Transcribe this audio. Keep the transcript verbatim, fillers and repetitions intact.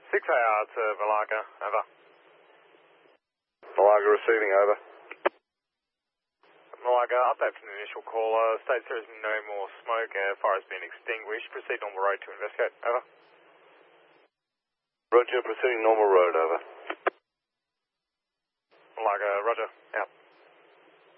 six A R to Malaga, over. Malaga receiving, over. Malaga, update from the initial caller. States there is no more smoke. Uh, fire has been extinguished. Proceed normal road to investigate. Over. Roger, proceeding normal road, over. Malaga, roger.